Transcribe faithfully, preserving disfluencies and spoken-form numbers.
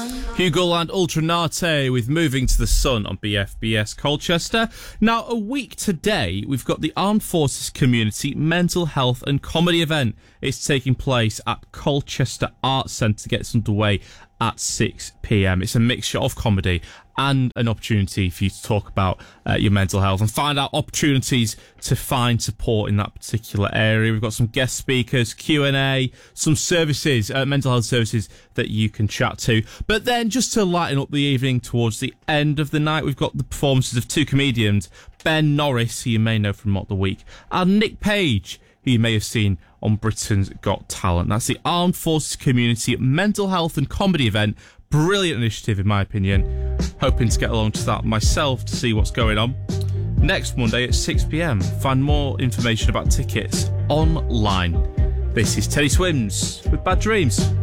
Hugoland Ultranate with Moving to the Sun on B F B S Colchester. Now, a week today, we've got the Armed Forces Community Mental Health and Comedy event. It's taking place at Colchester Arts Centre. Gets underway at six p.m. It's a mixture of comedy and an opportunity for you to talk about uh, your mental health and find out opportunities to find support in that particular area. We've got some guest speakers, Q and A, some services, uh, mental health services that you can chat to. But then just to lighten up the evening towards the end of the night, we've got the performances of two comedians, Ben Norris, who you may know from Mock the Week, and Nick Page, who you may have seen on Britain's Got Talent. That's the Armed Forces Community Mental Health and Comedy event. Brilliant initiative, in my opinion. Hoping to get along to that myself to see what's going on. Next Monday at six p.m. Find more information about tickets online. This is Teddy Swims with Bad Dreams.